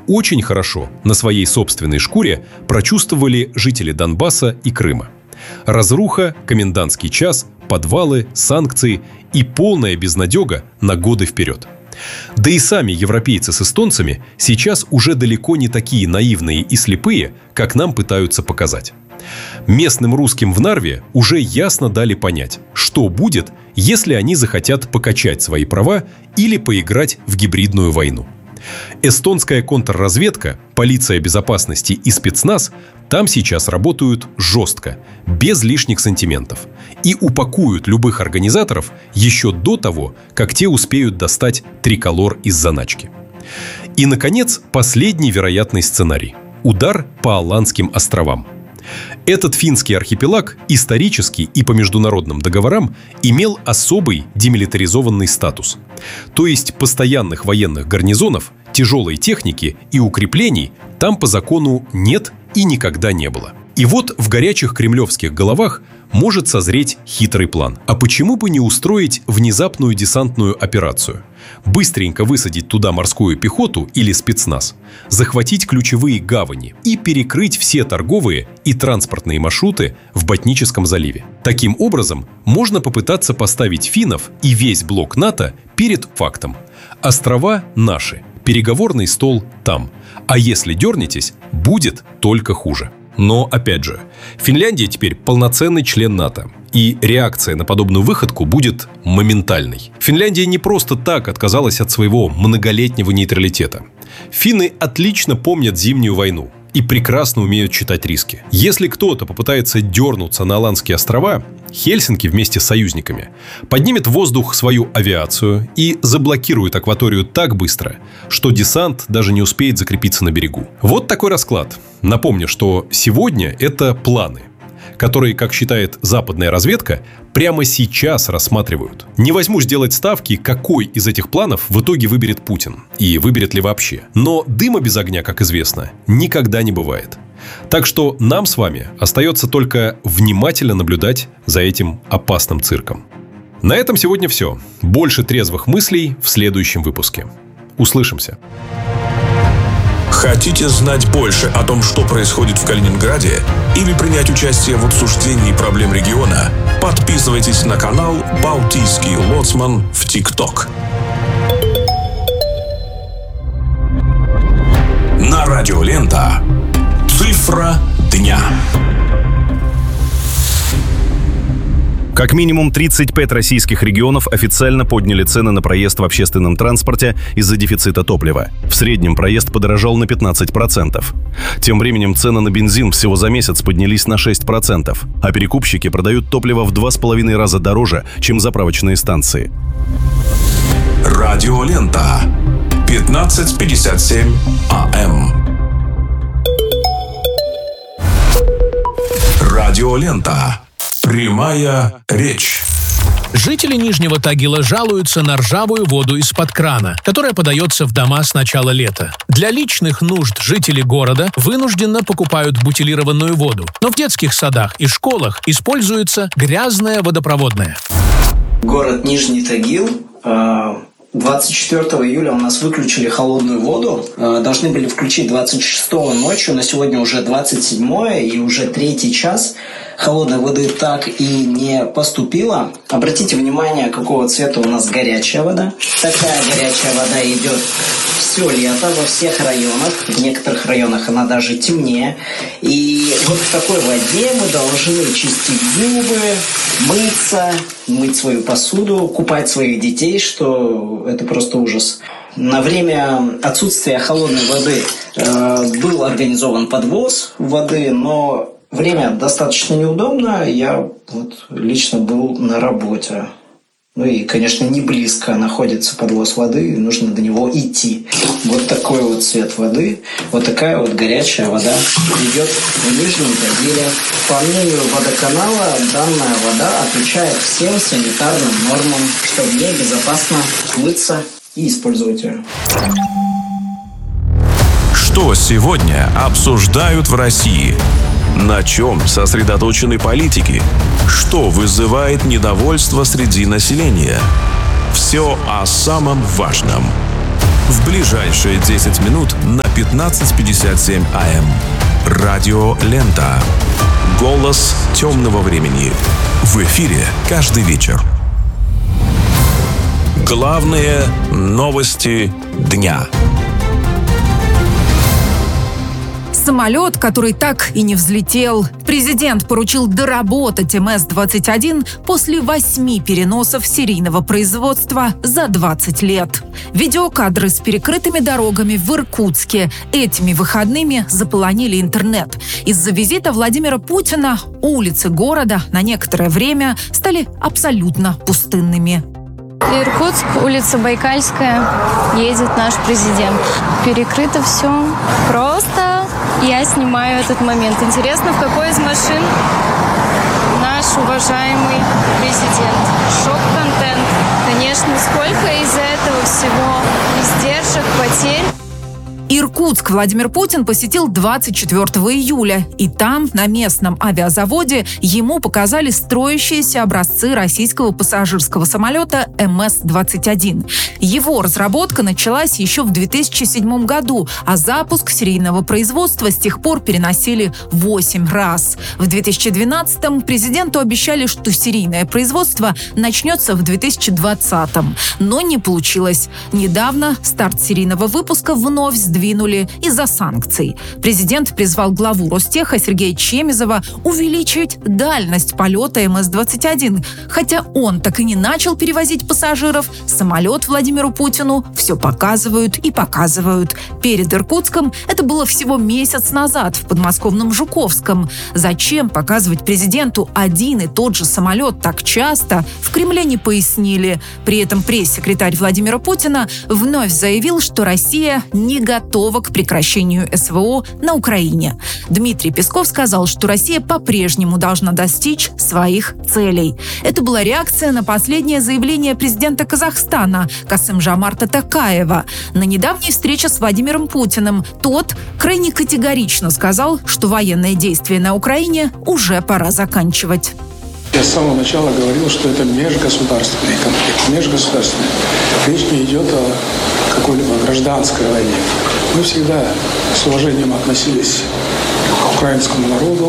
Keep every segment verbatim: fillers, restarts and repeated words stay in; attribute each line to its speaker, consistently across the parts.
Speaker 1: очень хорошо на своей собственной шкуре прочувствовали жители Донбасса и Крыма. Разруха, комендантский час, подвалы, санкции и полная безнадега на годы вперед. Да и сами европейцы с эстонцами сейчас уже далеко не такие наивные и слепые, как нам пытаются показать. Местным русским в Нарве уже ясно дали понять, что будет, если они захотят покачать свои права или поиграть в гибридную войну. Эстонская контрразведка, полиция безопасности и спецназ там сейчас работают жестко, без лишних сантиментов, и упакуют любых организаторов еще до того, как те успеют достать триколор из заначки. И, наконец, последний вероятный сценарий – удар по Аландским островам. Этот финский архипелаг исторически и по международным договорам имел особый демилитаризованный статус. То есть постоянных военных гарнизонов, тяжелой техники и укреплений там по закону нет и никогда не было. И вот в горячих кремлевских головах может созреть хитрый план. А почему бы не устроить внезапную десантную операцию? Быстренько высадить туда морскую пехоту или спецназ, захватить ключевые гавани и перекрыть все торговые и транспортные маршруты в Ботническом заливе. Таким образом, можно попытаться поставить финнов и весь блок НАТО перед фактом. Острова наши, переговорный стол там. А если дернетесь, будет только хуже. Но, опять же, Финляндия теперь полноценный член НАТО, и реакция на подобную выходку будет моментальной. Финляндия не просто так отказалась от своего многолетнего нейтралитета. Финны отлично помнят Зимнюю войну и прекрасно умеют считать риски. Если кто-то попытается дернуться на Аландские острова, Хельсинки вместе с союзниками поднимет в воздух свою авиацию и заблокирует акваторию так быстро, что десант даже не успеет закрепиться на берегу. Вот такой расклад. Напомню, что сегодня это планы, которые, как считает западная разведка, прямо сейчас рассматривают. Не возьмусь делать ставки, какой из этих планов в итоге выберет Путин. И выберет ли вообще. Но дыма без огня, как известно, никогда не бывает. Так что нам с вами остается только внимательно наблюдать за этим опасным цирком. На этом сегодня все. Больше трезвых мыслей в следующем выпуске. Услышимся.
Speaker 2: Хотите знать больше о том, что происходит в Калининграде, или принять участие в обсуждении проблем региона? Подписывайтесь на канал «Балтийский лоцман» в ТикТок. На радио Лента. Цифра дня.
Speaker 3: Как минимум тридцать пять российских регионов официально подняли цены на проезд в общественном транспорте из-за дефицита топлива. В среднем проезд подорожал на пятнадцать процентов. Тем временем цены на бензин всего за месяц поднялись на шесть процентов, а перекупщики продают топливо в два с половиной раза дороже, чем заправочные станции.
Speaker 2: Радио Лента. пятнадцать пятьдесят семь АМ. Радио Лента. Прямая речь.
Speaker 4: Жители Нижнего Тагила жалуются на ржавую воду из-под крана, которая подается в дома с начала лета. Для личных нужд жители города вынужденно покупают бутилированную воду, но в детских садах и школах используется грязная водопроводная.
Speaker 5: Город Нижний Тагил. двадцать четвёртого июля у нас выключили холодную воду. Должны были включить двадцать шестого ночью, на сегодня уже двадцать седьмое и уже третий час. Холодной воды так и не поступило. Обратите внимание, какого цвета у нас горячая вода. Такая горячая вода идет все лето во всех районах. В некоторых районах она даже темнее. И вот в такой воде мы должны чистить зубы, мыться, мыть свою посуду, купать своих детей, что это просто ужас. На время отсутствия холодной воды э, был организован подвоз воды, но время достаточно неудобно. Я вот лично был на работе. Ну и, конечно, не близко находится подвоз воды, нужно до него идти. Вот такой вот цвет воды, вот такая вот горячая вода идет в Нижнем Тагиле. По мнению водоканала, данная вода отвечает всем санитарным нормам, что в ней безопасно мыться и использовать ее.
Speaker 2: Что сегодня обсуждают в России? На чем сосредоточены политики? Что вызывает недовольство среди населения? Все о самом важном. в ближайшие десять минут на пятнадцать пятьдесят семь АМ. Радио «Лента». Голос темного времени. В эфире каждый вечер. Главные новости дня.
Speaker 6: Самолет, который так и не взлетел. Президент поручил доработать эм эс двадцать один после восьми переносов серийного производства за двадцать лет. Видеокадры с перекрытыми дорогами в Иркутске этими выходными заполонили интернет. Из-за визита Владимира Путина улицы города на некоторое время стали абсолютно пустынными.
Speaker 7: Иркутск, улица Байкальская, едет наш президент. Перекрыто все. Просто я снимаю этот момент. Интересно, в какой из машин наш уважаемый президент. Шок-контент. Конечно, сколько из-за этого всего издержек, потерь.
Speaker 6: Иркутск Владимир Путин посетил двадцать четвёртого июля, и там, на местном авиазаводе, ему показали строящиеся образцы российского пассажирского самолета эм эс двадцать один. Его разработка началась еще в две тысячи седьмом году, а запуск серийного производства с тех пор переносили восемь раз. В две тысячи двенадцатом президенту обещали, что серийное производство начнется в две тысячи двадцатом. Но не получилось. Недавно старт серийного выпуска вновь сдвинули из-за санкций. Президент призвал главу Ростеха Сергея Чемизова увеличить дальность полета эм эс двадцать один. Хотя он так и не начал перевозить пассажиров, самолет Владимиру Путину все показывают и показывают. Перед Иркутском это было всего месяц назад в подмосковном Жуковском. Зачем показывать президенту один и тот же самолет так часто, в Кремле не пояснили. При этом пресс-секретарь Владимира Путина вновь заявил, что Россия не готова готова к прекращению эс вэ о на Украине. Дмитрий Песков сказал, что Россия по-прежнему должна достичь своих целей. Это была реакция на последнее заявление президента Казахстана Касым-Жомарта Токаева. На недавней встрече с Владимиром Путиным тот крайне категорично сказал, что военные действия на Украине уже пора заканчивать.
Speaker 8: Я с самого начала говорил, что это межгосударственный конфликт. Межгосударственный. Речь не идет о какой-либо гражданской войне. Мы всегда с уважением относились к украинскому народу,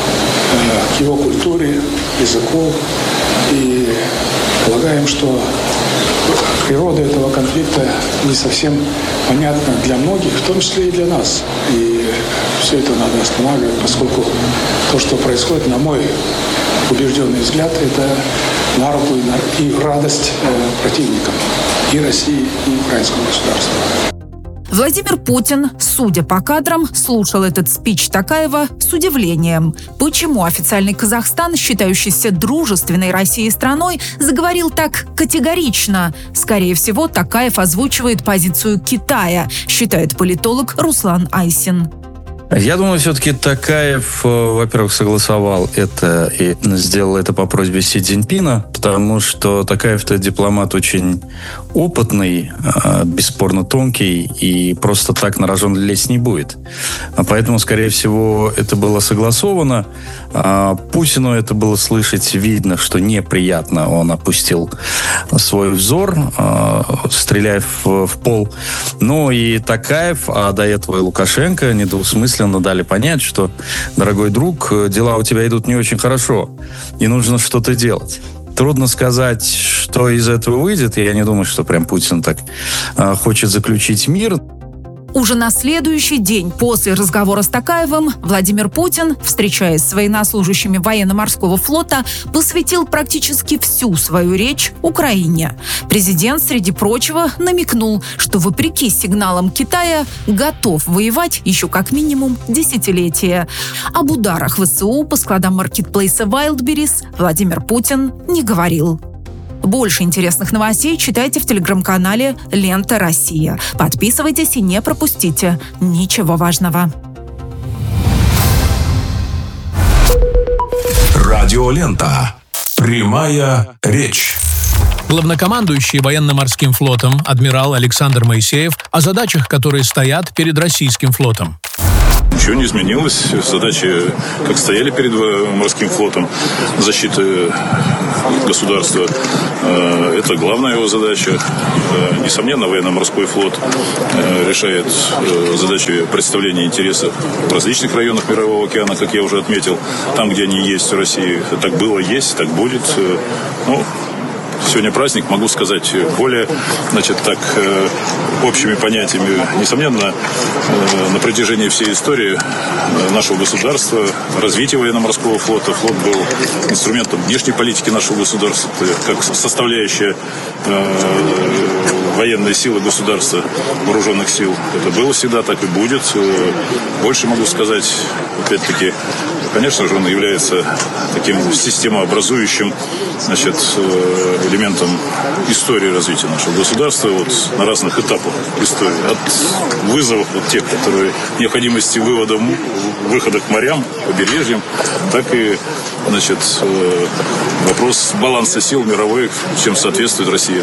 Speaker 8: к его культуре, языку. И полагаем, что природа этого конфликта не совсем понятна для многих, в том числе и для нас. И все это надо останавливать, поскольку то, что происходит, на мой убежденный взгляд, это на руку и, на, и в радость э, противникам и России, и украинского государства.
Speaker 6: Владимир Путин, судя по кадрам, слушал этот спич Токаева с удивлением. Почему официальный Казахстан, считающийся дружественной Россией страной, заговорил так категорично? Скорее всего, Токаев озвучивает позицию Китая, считает политолог Руслан Айсин.
Speaker 9: Я думаю, все-таки Токаев, во-первых, согласовал это и сделал это по просьбе Си Цзиньпина, потому что Токаев-то дипломат очень опытный, бесспорно тонкий, и просто так на рожон лезть не будет. Поэтому, скорее всего, это было согласовано. Путину это было слышать, видно, что неприятно. Он опустил свой взор, стреляя в, в пол. Ну и Токаев, а до этого и Лукашенко недвусмысленно дали понять, что, дорогой друг, дела у тебя идут не очень хорошо, и нужно что-то делать. Трудно сказать, что из этого выйдет. Я не думаю, что прям Путин так э, хочет заключить мир.
Speaker 6: Уже на следующий день после разговора с Токаевым Владимир Путин, встречаясь с военнослужащими военно-морского флота, посвятил практически всю свою речь Украине. Президент, среди прочего, намекнул, что вопреки сигналам Китая готов воевать еще как минимум десятилетия. Об ударах вэ эс у по складам маркетплейса Wildberries Владимир Путин не говорил. Больше интересных новостей читайте в телеграм-канале «Лента Россия». Подписывайтесь и не пропустите ничего важного.
Speaker 2: Радиолента. Прямая речь.
Speaker 4: Главнокомандующий военно-морским флотом адмирал Александр Моисеев о задачах, которые стоят перед российским флотом.
Speaker 10: Ничего не изменилось. Задачи, как стояли перед морским флотом, защиты государства, это главная его задача. Несомненно, военно-морской флот решает задачи представления интересов в различных районах Мирового океана, как я уже отметил, там, где они есть в России. Так было, есть, так будет. Ну, сегодня праздник, могу сказать, более, значит, так, э, общими понятиями. Несомненно, э, на протяжении всей истории нашего государства, развития военно-морского флота, флот был инструментом внешней политики нашего государства, как составляющая э, военной силы государства, вооруженных сил. Это было всегда, так и будет. Больше могу сказать, опять-таки, конечно же, он является таким системообразующим, значит, элементом истории развития нашего государства вот, на разных этапах истории. От вызовов вот тех, которые необходимости вывода, выхода к морям, побережьям, так и, значит, вопрос баланса сил мировой, чем соответствует Россия.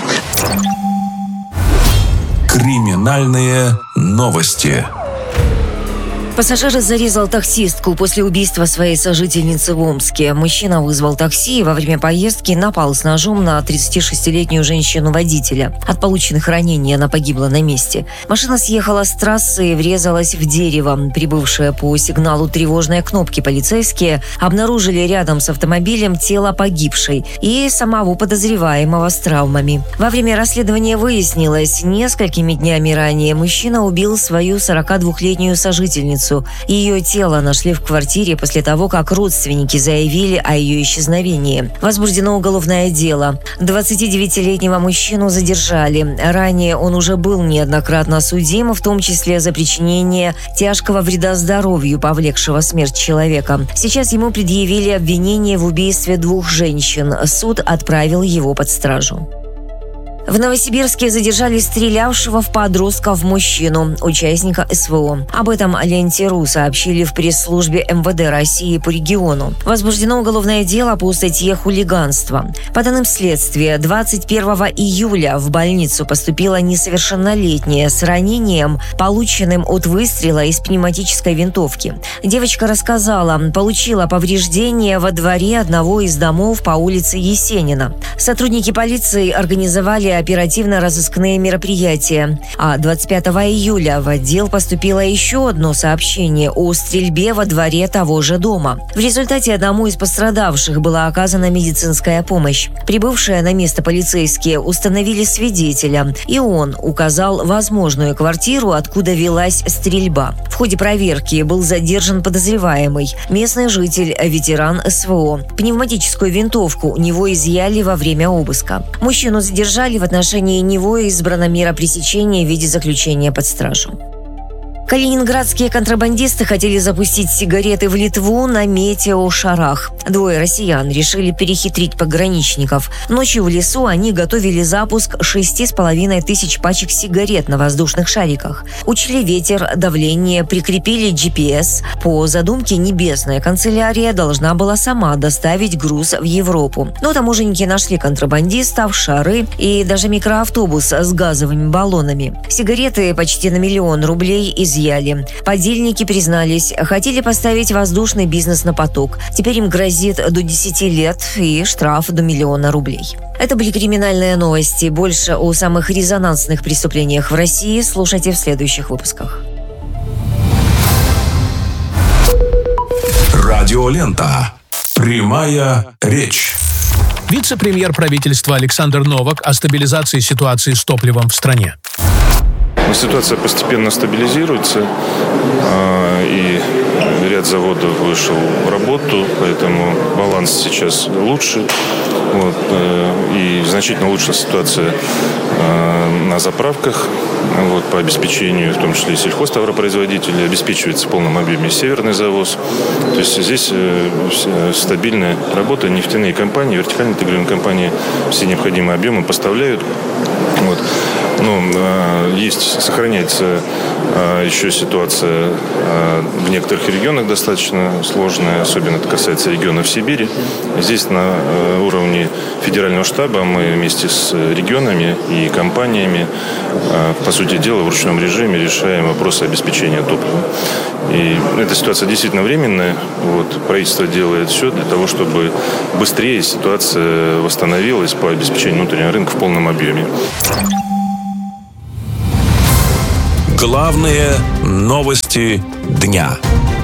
Speaker 2: Криминальные новости.
Speaker 11: Пассажир зарезал таксистку после убийства своей сожительницы в Омске. Мужчина вызвал такси и во время поездки напал с ножом на тридцатишестилетнюю женщину-водителя. От полученных ранений она погибла на месте. Машина съехала с трассы и врезалась в дерево. Прибывшие по сигналу тревожной кнопки полицейские обнаружили рядом с автомобилем тело погибшей и самого подозреваемого с травмами. Во время расследования выяснилось, несколькими днями ранее мужчина убил свою сорокадвухлетнюю сожительницу. Ее тело нашли в квартире после того, как родственники заявили о ее исчезновении. Возбуждено уголовное дело. двадцатидевятилетнего мужчину задержали. Ранее он уже был неоднократно судим, в том числе за причинение тяжкого вреда здоровью, повлекшего смерть человека. Сейчас ему предъявили обвинение в убийстве двух женщин. Суд отправил его под стражу. В Новосибирске задержали стрелявшего в подростков мужчину, участника СВО. Об этом Ленте.ру сообщили в пресс-службе эм вэ дэ России по региону. Возбуждено уголовное дело по статье «Хулиганство». По данным следствия, двадцать первого июля в больницу поступила несовершеннолетняя с ранением, полученным от выстрела из пневматической винтовки. Девочка рассказала, получила повреждения во дворе одного из домов по улице Есенина. Сотрудники полиции организовали оперативно-розыскные мероприятия. А двадцать пятого июля в отдел поступило еще одно сообщение о стрельбе во дворе того же дома. В результате одному из пострадавших была оказана медицинская помощь. Прибывшие на место полицейские установили свидетеля, и он указал возможную квартиру, откуда велась стрельба. В ходе проверки был задержан подозреваемый, местный житель, ветеран СВО. Пневматическую винтовку у него изъяли во время обыска. Мужчину задержали, в отношении него избрана мера пресечения в виде заключения под стражу. Калининградские контрабандисты хотели запустить сигареты в Литву на метеошарах. Двое россиян решили перехитрить пограничников. Ночью в лесу они готовили запуск шести с половиной тысяч пачек сигарет на воздушных шариках. Учли ветер, давление, прикрепили джи пи эс. По задумке небесная канцелярия должна была сама доставить груз в Европу. Но таможенники нашли контрабандистов, шары и даже микроавтобус с газовыми баллонами. Сигареты почти на миллион рублей из изъяли. Подельники признались, хотели поставить воздушный бизнес на поток. Теперь им грозит до десяти лет и штраф до миллиона рублей. Это были криминальные новости. Больше о самых резонансных преступлениях в России слушайте в следующих выпусках.
Speaker 2: Радиолента. Прямая речь.
Speaker 4: Вице-премьер правительства Александр Новак о стабилизации ситуации с топливом в стране.
Speaker 12: Ситуация постепенно стабилизируется, и ряд заводов вышел в работу, поэтому баланс сейчас лучше. Вот, и значительно лучше ситуация на заправках. Вот, по обеспечению, в том числе и сельхозтоваропроизводителей, обеспечивается в полном объеме северный завоз. То есть здесь стабильная работа. Нефтяные компании, вертикально интегрированные компании все необходимые объемы поставляют. Вот. ну, есть, сохраняется еще ситуация в некоторых регионах достаточно сложная, особенно это касается регионов Сибири. Здесь на уровне федерального штаба мы вместе с регионами и компаниями, по сути дела, в ручном режиме решаем вопросы обеспечения топливом. И эта ситуация действительно временная. Вот, правительство делает все для того, чтобы быстрее ситуация восстановилась по обеспечению внутреннего рынка в полном объеме.
Speaker 2: Главные новости дня.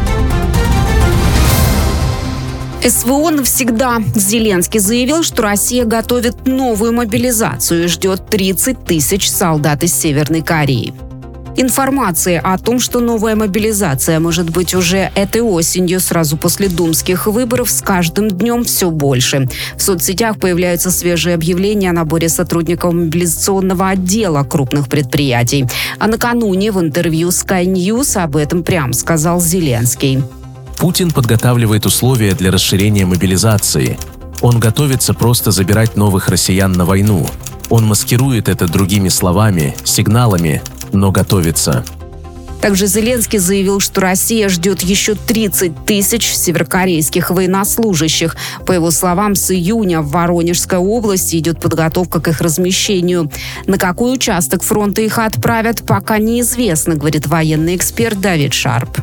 Speaker 13: СВО навсегда. Зеленский заявил, что Россия готовит новую мобилизацию и ждет тридцать тысяч солдат из Северной Кореи. Информация о том, что новая мобилизация может быть уже этой осенью, сразу после думских выборов, с каждым днем все больше. В соцсетях появляются свежие объявления о наборе сотрудников мобилизационного отдела крупных предприятий. А накануне в интервью Sky News об этом прямо сказал Зеленский.
Speaker 14: Путин подготавливает условия для расширения мобилизации. Он готовится просто забирать новых россиян на войну. Он маскирует это другими словами, сигналами, но готовится.
Speaker 13: Также Зеленский заявил, что Россия ждет еще тридцать тысяч северокорейских военнослужащих. По его словам, с июня в Воронежской области идет подготовка к их размещению. На какой участок фронта их отправят, пока неизвестно, говорит военный эксперт Давид Шарп.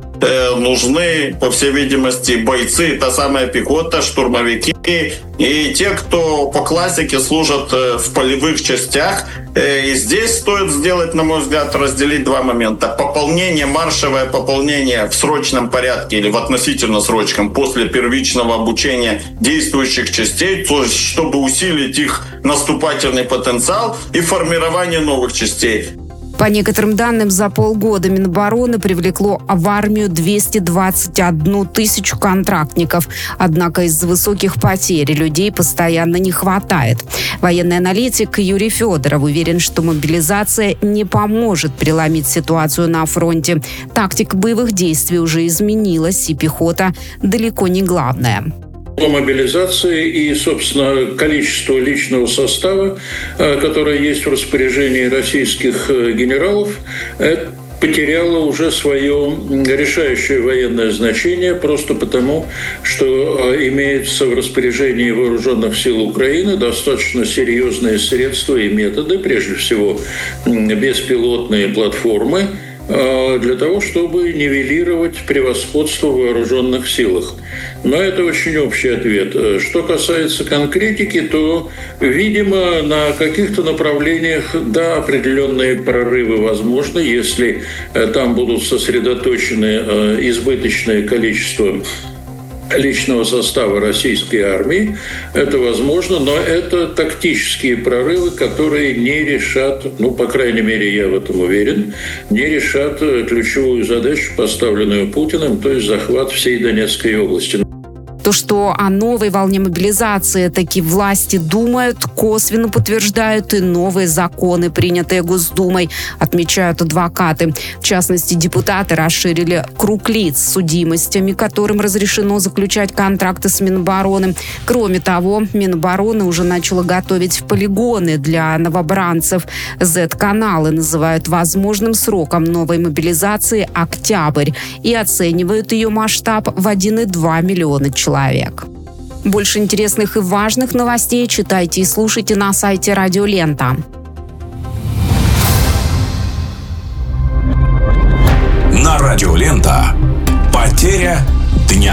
Speaker 15: Нужны, по всей видимости, бойцы, та самая пехота, штурмовики и те, кто по классике служат в полевых частях. И здесь стоит сделать, на мой взгляд, разделить два момента. Пополнение, маршевое пополнение в срочном порядке или в относительно срочном после первичного обучения действующих частей, то есть чтобы усилить их наступательный потенциал, и формирование новых частей.
Speaker 13: По некоторым данным, за полгода Минобороны привлекло в армию двести двадцать одну тысячу контрактников. Однако из-за высоких потерь людей постоянно не хватает. Военный аналитик Юрий Федоров уверен, что мобилизация не поможет переломить ситуацию на фронте. Тактика боевых действий уже изменилась, и пехота далеко не главная.
Speaker 16: По мобилизации и, собственно, количество личного состава, которое есть в распоряжении российских генералов, потеряло уже свое решающее военное значение просто потому, что имеется в распоряжении вооруженных сил Украины достаточно серьезные средства и методы, прежде всего беспилотные платформы, для того, чтобы нивелировать превосходство в вооруженных силах. Но это очень общий ответ. Что касается конкретики, то, видимо, на каких-то направлениях, да, определенные прорывы возможны, если там будут сосредоточены избыточное количество личного состава российской армии. Это возможно, но это тактические прорывы, которые не решат, ну, по крайней мере, я в этом уверен, не решат ключевую задачу, поставленную Путиным, то есть захват всей Донецкой области.
Speaker 13: То, что о новой волне мобилизации таки власти думают, косвенно подтверждают и новые законы, принятые Госдумой, отмечают адвокаты. В частности, депутаты расширили круг лиц с судимостями, которым разрешено заключать контракты с Минобороны. Кроме того, Минобороны уже начала готовить полигоны для новобранцев. зет-каналы называют возможным сроком новой мобилизации октябрь и оценивают ее масштаб в один и два миллиона человек. Больше интересных и важных новостей читайте и слушайте на сайте Радио Лента.
Speaker 2: На Радио Лента. Потеря дня.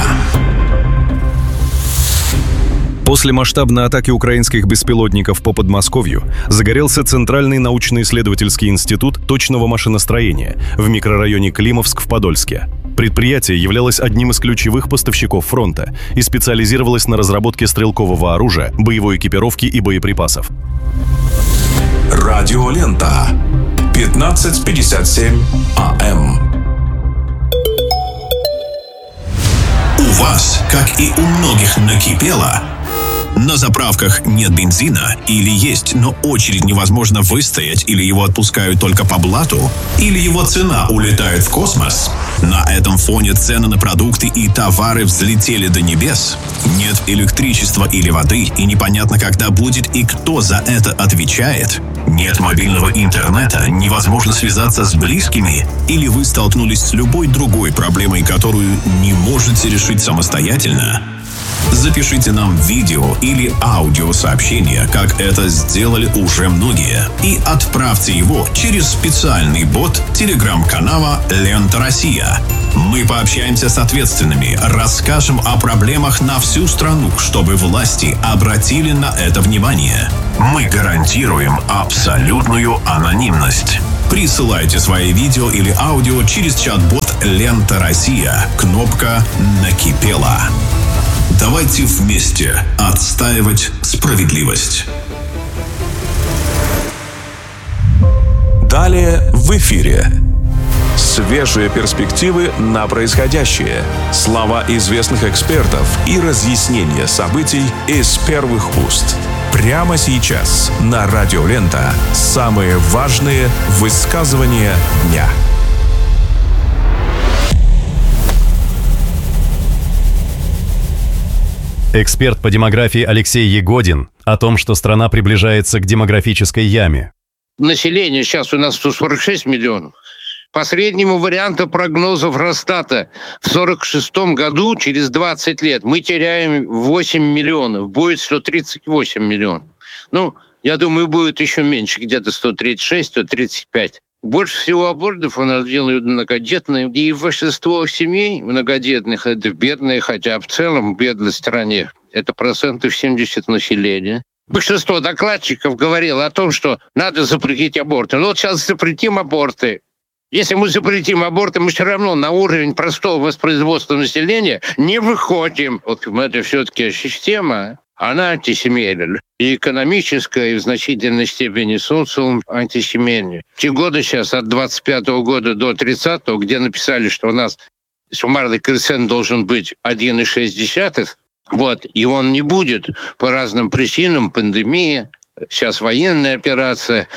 Speaker 3: После масштабной атаки украинских беспилотников по Подмосковью загорелся Центральный научно-исследовательский институт точного машиностроения в микрорайоне Климовск в Подольске. Предприятие являлось одним из ключевых поставщиков фронта и специализировалось на разработке стрелкового оружия, боевой экипировки и боеприпасов.
Speaker 2: Радио Лента. пятнадцать пятьдесят семь АМ. У вас, как и у многих, накипело?
Speaker 17: На заправках нет бензина или есть, но очередь невозможно выстоять, или его отпускают только по блату, или его цена улетает в космос. На этом фоне цены на продукты и товары взлетели до небес. Нет электричества или воды, и непонятно, когда будет и кто за это отвечает. Нет мобильного интернета, невозможно связаться с близкими, или вы столкнулись с любой другой проблемой, которую не можете решить самостоятельно. Запишите нам видео или аудиосообщение, как это сделали уже многие, и отправьте его через специальный бот телеграм-канала «Лента Россия». Мы пообщаемся с ответственными, расскажем о проблемах на всю страну, чтобы власти обратили на это внимание. Мы гарантируем абсолютную анонимность. Присылайте свои видео или аудио через чат-бот «Лента Россия». Кнопка «Накипела». Давайте вместе отстаивать справедливость.
Speaker 2: Далее в эфире. Свежие перспективы на происходящее, слова известных экспертов и разъяснение событий из первых уст. Прямо сейчас на Радио Лента самые важные высказывания дня.
Speaker 3: Эксперт по демографии Алексей Ягодин о том, что страна приближается к демографической яме.
Speaker 18: Население сейчас у нас сто сорок шесть миллионов. По среднему варианту прогнозов Росстата в сорок шестом году, через двадцать лет, мы теряем восемь миллионов. Будет сто тридцать восемь миллионов. Ну, я думаю, будет еще меньше, где-то сто тридцать шесть - сто тридцать пять. Больше всего абортов у нас делают многодетные. И большинство семей многодетных – это бедные, хотя в целом в бедной стране это процентов семьдесят населения. Большинство докладчиков говорило о том, что надо запретить аборты. Ну вот сейчас запретим аборты. Если мы запретим аборты, мы все равно на уровень простого воспроизводства населения не выходим. Вот это все-таки система. Она антисемейная. И экономическая, и в значительной степени социум антисемейный. Те годы сейчас, от двадцать пятого года до тридцатого, где написали, что у нас суммарный коэффициент должен быть один и шесть десятых, вот, и он не будет по разным причинам, пандемия, сейчас военная операция,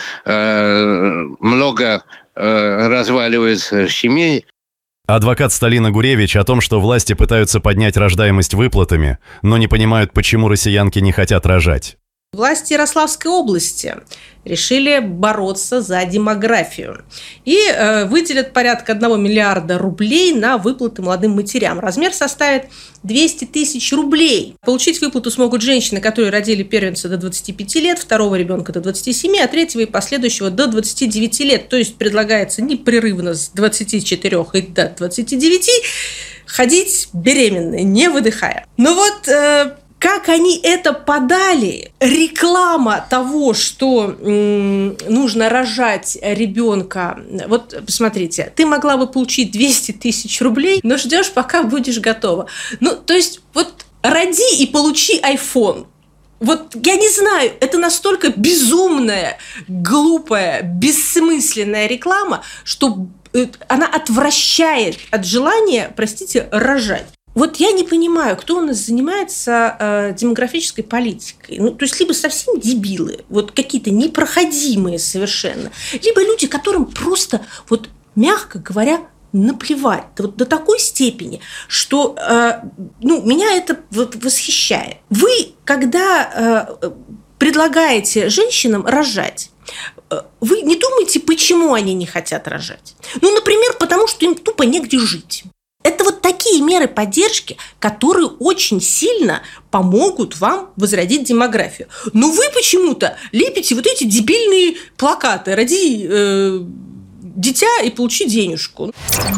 Speaker 18: э, много э, разваливается семей.
Speaker 3: Адвокат Сталина Гуревич о том, что власти пытаются поднять рождаемость выплатами, но не понимают, почему россиянки не хотят рожать.
Speaker 19: Власти Ярославской области решили бороться за демографию и э, выделят порядка одного миллиарда рублей на выплаты молодым матерям. Размер составит двести тысяч рублей. Получить выплату смогут женщины, которые родили первенца до двадцати пяти лет, второго ребенка до двадцати семи, а третьего и последующего до двадцати девяти лет. То есть предлагается непрерывно с двадцати четырёх и до двадцати девяти ходить беременной, не выдыхая. Ну вот... Э, Как они это подали, реклама того, что м, нужно рожать ребенка. Вот, посмотрите, ты могла бы получить двести тысяч рублей, но ждешь, пока будешь готова. Ну, то есть, вот роди и получи айфон. Вот я не знаю, это настолько безумная, глупая, бессмысленная реклама, что она отвращает от желания, простите, рожать. Вот я не понимаю, кто у нас занимается э, демографической политикой. Ну, то есть, либо совсем дебилы, вот какие-то непроходимые совершенно, либо люди, которым просто, вот, мягко говоря, наплевать. Вот до такой степени, что э, ну, меня это вот восхищает. Вы, когда э, предлагаете женщинам рожать, вы не думаете, почему они не хотят рожать? Ну, например, потому что им тупо негде жить. Это вот такие меры поддержки, которые очень сильно помогут вам возродить демографию. Но вы почему-то лепите вот эти дебильные плакаты «Роди э, дитя и получи денежку».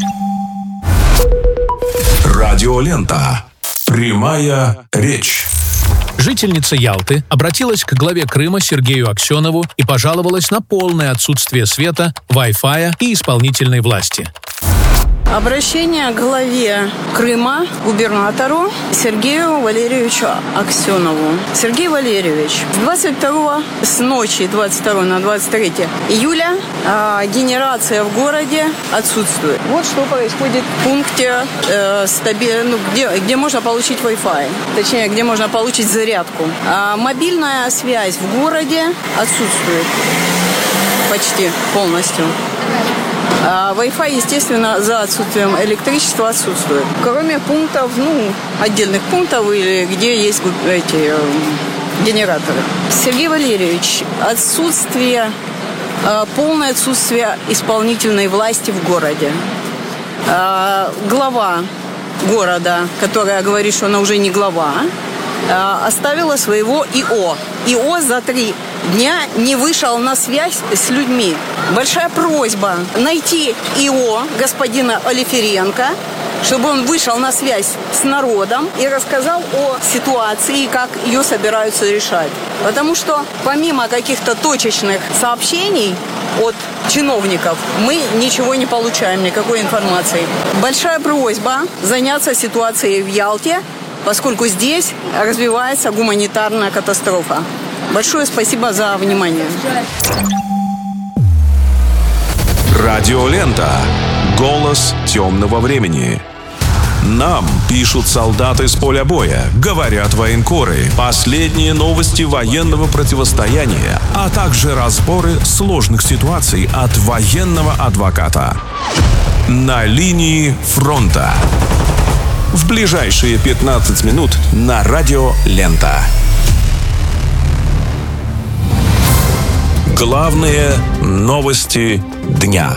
Speaker 2: Радиолента. Прямая речь.
Speaker 4: Жительница Ялты обратилась к главе Крыма Сергею Аксенову и пожаловалась на полное отсутствие света, Wi-Fi и исполнительной власти.
Speaker 20: Обращение к главе Крыма, губернатору Сергею Валерьевичу Аксенову. Сергей Валерьевич, с двадцать второго, с ночи двадцать второго на двадцать третье июля э, генерация в городе отсутствует. Вот что происходит в пункте, э, стаби... ну, где, где можно получить Wi-Fi. Точнее, где можно получить зарядку. А мобильная связь в городе отсутствует почти полностью. А Wi-Fi, естественно, за отсутствием электричества отсутствует. Кроме пунктов, ну, отдельных пунктов, или где есть эти э, генераторы. Сергей Валерьевич, отсутствие, э, полное отсутствие исполнительной власти в городе. Э, глава города, которая говорит, что она уже не глава, э, оставила своего ИО. ИО за три дня не вышел на связь с людьми. Большая просьба найти ИО господина Олефиренко, чтобы он вышел на связь с народом и рассказал о ситуации, как ее собираются решать. Потому что помимо каких-то точечных сообщений от чиновников, мы ничего не получаем, никакой информации. Большая просьба заняться ситуацией в Ялте, поскольку здесь развивается гуманитарная катастрофа. Большое спасибо за внимание.
Speaker 2: Радиолента. Голос темного времени. Нам пишут солдаты с поля боя, говорят военкоры, последние новости военного противостояния, а также разборы сложных ситуаций от военного адвоката. На линии фронта. В ближайшие пятнадцать минут на Радио Лента. Главные новости дня.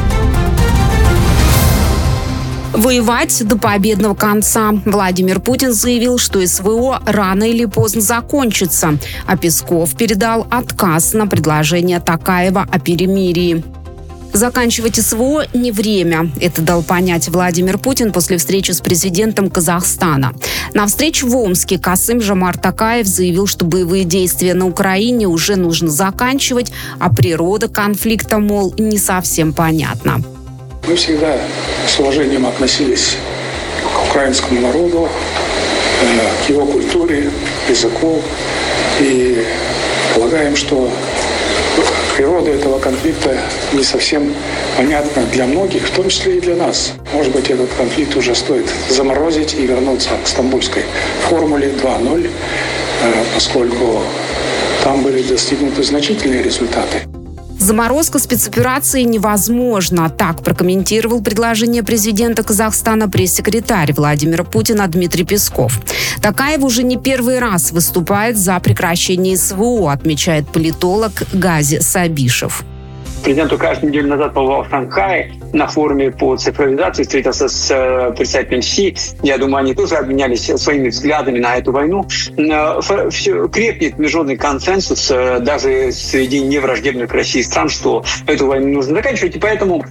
Speaker 13: Воевать до победного конца. Владимир Путин заявил, что СВО рано или поздно закончится, а Песков передал отказ на предложение Токаева о перемирии. Заканчивать СВО не время. Это дал понять Владимир Путин после встречи с президентом Казахстана. На встрече в Омске Касым-Жомарт Токаев заявил, что боевые действия на Украине уже нужно заканчивать, а природа конфликта, мол, не совсем понятна.
Speaker 8: Мы всегда с уважением относились к украинскому народу, к его культуре, языку и полагаем, что природа этого конфликта не совсем понятна для многих, в том числе и для нас. Может быть, этот конфликт уже стоит заморозить и вернуться к стамбульской формуле два ноль, поскольку там были достигнуты значительные результаты.
Speaker 13: Заморозка спецоперации невозможна. Так прокомментировал предложение президента Казахстана пресс-секретарь Владимира Путина Дмитрий Песков. Токаев уже не первый раз выступает за прекращение СВО, отмечает политолог Гази Сабишев.
Speaker 21: Президент Токаев неделю назад побывал в Шанхае на форуме по цифровизации, встретился с э, представителем Си. Я думаю, они тоже обменялись своими взглядами на эту войну. Э, все, крепнет международный консенсус э, даже среди невраждебных России стран, что эту войну нужно заканчивать. И поэтому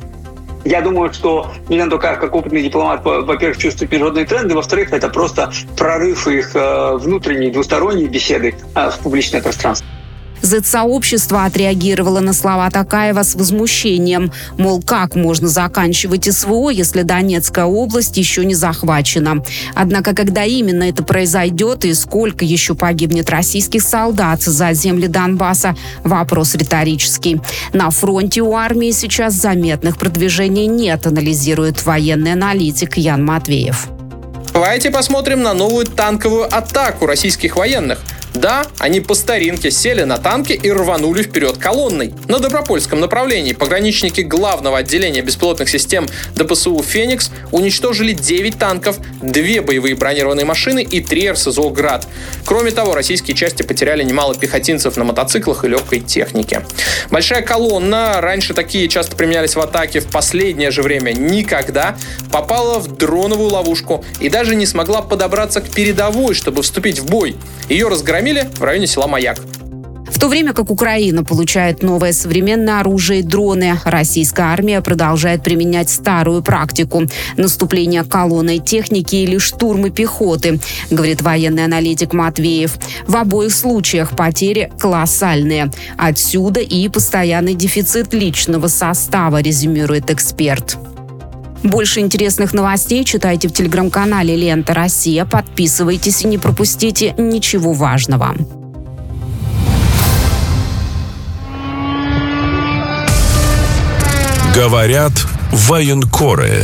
Speaker 21: я думаю, что президент Токаев, как опытный дипломат, во-первых, чувствует международные тренды, во-вторых, это просто прорыв их э, внутренней двусторонней беседы э, в публичное пространство.
Speaker 13: Зет-сообщество отреагировало на слова Токаева с возмущением. Мол, как можно заканчивать СВО, если Донецкая область еще не захвачена? Однако, когда именно это произойдет и сколько еще погибнет российских солдат за земли Донбасса, вопрос риторический. На фронте у армии сейчас заметных продвижений нет, анализирует военный аналитик Ян Матвеев.
Speaker 22: Давайте посмотрим на новую танковую атаку российских военных. Да, они по старинке сели на танки и рванули вперед колонной. На Добропольском направлении пограничники главного отделения беспилотных систем ДПСУ «Феникс» уничтожили девять танков, две боевые бронированные машины и три эр эс зо «Град». Кроме того, российские части потеряли немало пехотинцев на мотоциклах и легкой технике. Большая колонна, раньше такие часто применялись в атаке, в последнее же время никогда, попала в дроновую ловушку и даже не смогла подобраться к передовой, чтобы вступить в бой. Ее разгромили в районе села Маяк.
Speaker 13: В то время как Украина получает новое современное оружие и дроны, российская армия продолжает применять старую практику – наступление колонной техники или штурмы пехоты, говорит военный аналитик Матвеев. В обоих случаях потери колоссальные. Отсюда и постоянный дефицит личного состава, резюмирует эксперт. Больше интересных новостей читайте в телеграм-канале «Лента Россия». Подписывайтесь и не пропустите ничего важного.
Speaker 2: Говорят военкоры.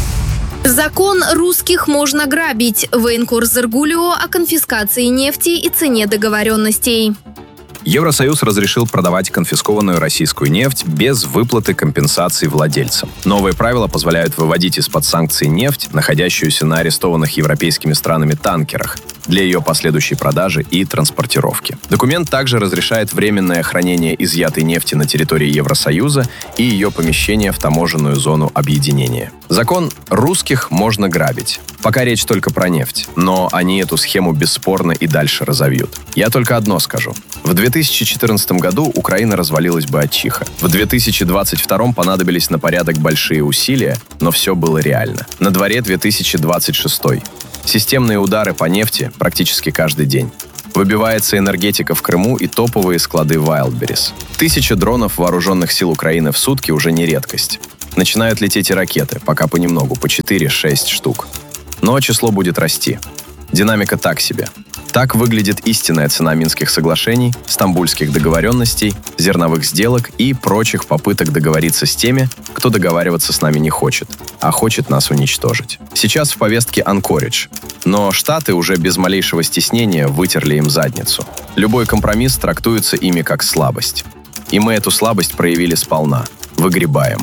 Speaker 1: Закон русских можно грабить. Военкор Зергулио о конфискации нефти и цене договоренностей.
Speaker 5: Евросоюз разрешил продавать конфискованную российскую нефть без выплаты компенсаций владельцам. Новые правила позволяют выводить из-под санкций нефть, находящуюся на арестованных европейскими странами танкерах, для ее последующей продажи и транспортировки. Документ также разрешает временное хранение изъятой нефти на территории Евросоюза и ее помещение в таможенную зону объединения. Закон «русских можно грабить». Пока речь только про нефть, но они эту схему бесспорно и дальше разовьют. Я только одно скажу. В две тысячи четырнадцатом году Украина развалилась бы от чиха. В две тысячи двадцать втором понадобились на порядок большие усилия, но все было реально. На дворе две тысячи двадцать шестой. Системные удары по нефти практически каждый день. Выбивается энергетика в Крыму и топовые склады Wildberries. Тысяча дронов вооруженных сил Украины в сутки уже не редкость. Начинают лететь и ракеты, пока понемногу, по четыре-шесть штук. Но число будет расти. Динамика так себе. Так выглядит истинная цена Минских соглашений, стамбульских договоренностей, зерновых сделок и прочих попыток договориться с теми, кто договариваться с нами не хочет, а хочет нас уничтожить. Сейчас в повестке Анкоридж, но Штаты уже без малейшего стеснения вытерли им задницу. Любой компромисс трактуется ими как слабость. И мы эту слабость проявили сполна. Выгребаем.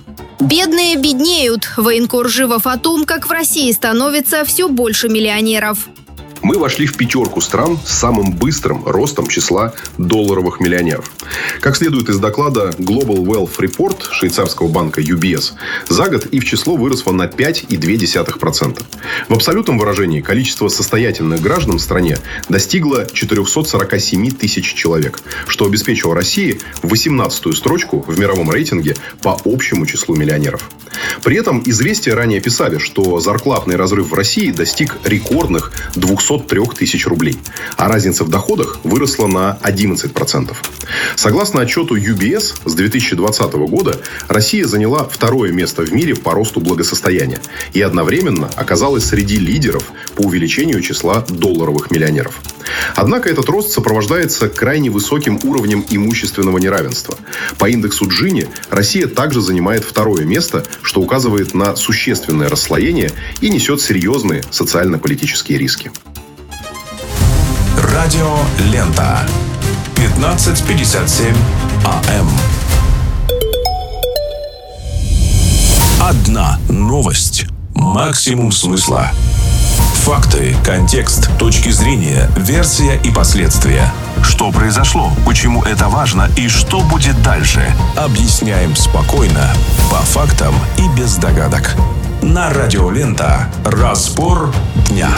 Speaker 1: Бедные беднеют. Военкор Живов о том, как в России становится все больше миллионеров.
Speaker 23: Мы вошли в пятерку стран с самым быстрым ростом числа долларовых миллионеров. Как следует из доклада Global Wealth Report швейцарского банка ю би эс, за год их число выросло на пять целых две десятых процента. В абсолютном выражении количество состоятельных граждан в стране достигло четыреста сорок семь тысяч человек, что обеспечило России восемнадцатую строчку в мировом рейтинге по общему числу миллионеров. При этом «Известия» ранее писали, что зарплатный разрыв в России достиг рекордных двухсот трёх тысяч рублей, а разница в доходах выросла на одиннадцать процентов. Согласно отчету ю би эс, с две тысячи двадцатого года Россия заняла второе место в мире по росту благосостояния и одновременно оказалась среди лидеров по увеличению числа долларовых миллионеров. Однако этот рост сопровождается крайне высоким уровнем имущественного неравенства. По индексу Джини Россия также занимает второе место, что указывает на существенное расслоение и несет серьезные социально-политические риски.
Speaker 2: Радио «Лента». пятнадцать пятьдесят семь а эм. Одна новость. Максимум смысла. Факты, контекст, точки зрения, версия и последствия. Что произошло, почему это важно и что будет дальше. Объясняем спокойно, по фактам и без догадок. На Радио «Лента». Разбор дня.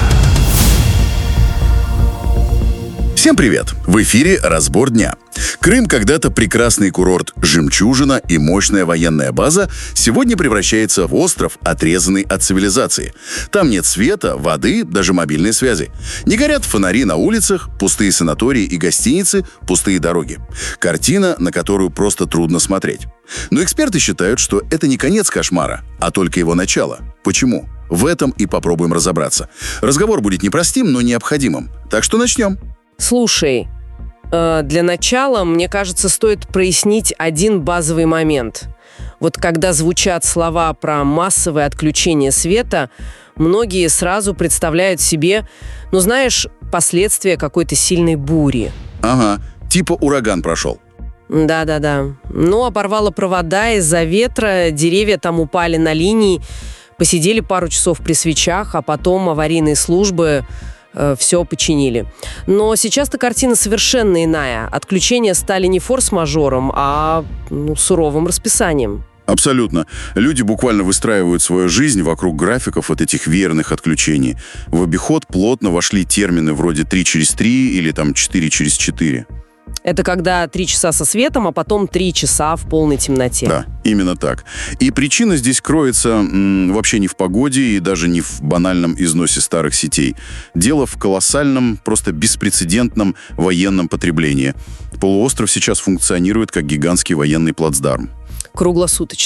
Speaker 24: Всем привет! В эфире «Разбор дня». Крым, когда-то прекрасный курорт «Жемчужина» и мощная военная база, сегодня превращается в остров, отрезанный от цивилизации. Там нет света, воды, даже мобильной связи. Не горят фонари на улицах, пустые санатории и гостиницы, пустые дороги. Картина, на которую просто трудно смотреть. Но эксперты считают, что это не конец кошмара, а только его начало. Почему? В этом и попробуем разобраться. Разговор будет непростым, но необходимым. Так что начнем.
Speaker 25: Слушай, для начала, мне кажется, стоит прояснить один базовый момент. Вот когда звучат слова про массовое отключение света, многие сразу представляют себе, ну знаешь, последствия какой-то сильной бури.
Speaker 24: Ага, типа ураган прошел.
Speaker 25: Да-да-да. Ну, оборвало провода из-за ветра, деревья там упали на линии, посидели пару часов при свечах, а потом аварийные службы все починили. Но сейчас-то картина совершенно иная. Отключения стали не форс-мажором, а ну, суровым расписанием.
Speaker 24: Абсолютно. Люди буквально выстраивают свою жизнь вокруг графиков от этих веерных отключений. В обиход плотно вошли термины вроде три через три или там четыре через четыре.
Speaker 25: Это когда три часа со светом, а потом три часа в полной темноте.
Speaker 24: Да, именно так. И причина здесь кроется м, вообще не в погоде и даже не в банальном износе старых сетей. Дело в колоссальном, просто беспрецедентном военном потреблении. Полуостров сейчас функционирует как гигантский военный плацдарм.
Speaker 25: Круглосуточно.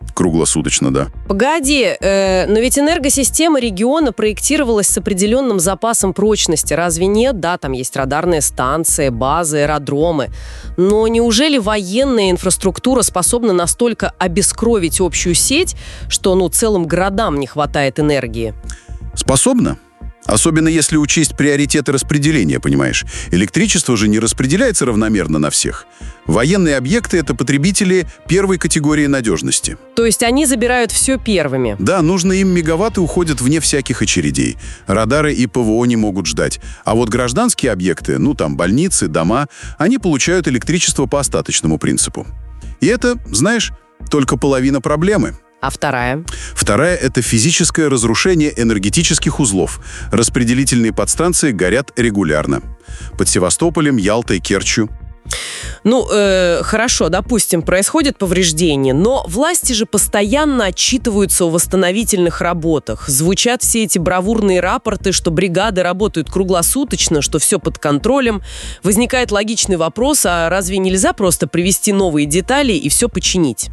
Speaker 24: Круглосуточно, да.
Speaker 25: Погоди, э, но ведь энергосистема региона проектировалась с определенным запасом прочности. Разве нет? Да, там есть радарные станции, базы, аэродромы. Но неужели военная инфраструктура способна настолько обескровить общую сеть, что, ну, целым городам не хватает энергии?
Speaker 24: Способна? Особенно если учесть приоритеты распределения, понимаешь? Электричество же не распределяется равномерно на всех. Военные объекты – это потребители первой категории надежности.
Speaker 25: То есть они забирают все первыми?
Speaker 24: Да, нужные им мегаватты уходят вне всяких очередей. Радары и ПВО не могут ждать. А вот гражданские объекты, ну там больницы, дома, они получают электричество по остаточному принципу. И это, знаешь, только половина проблемы.
Speaker 25: А вторая?
Speaker 24: Вторая – это физическое разрушение энергетических узлов. Распределительные подстанции горят регулярно. Под Севастополем, Ялтой, Керчью.
Speaker 25: Ну, э, хорошо, допустим, происходит повреждение, но власти же постоянно отчитываются о восстановительных работах. Звучат все эти бравурные рапорты, что бригады работают круглосуточно, что все под контролем. Возникает логичный вопрос, а разве нельзя просто привести новые детали и все починить?